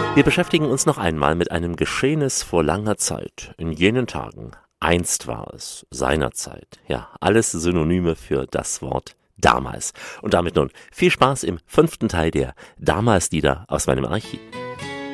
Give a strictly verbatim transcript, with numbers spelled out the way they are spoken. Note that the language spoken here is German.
Wir beschäftigen uns noch einmal mit einem Geschehnis vor langer Zeit, in jenen Tagen. Einst war es, seinerzeit. Ja, alles Synonyme für das Wort damals. Und damit nun viel Spaß im fünften Teil der Damals-Lieder aus meinem Archiv.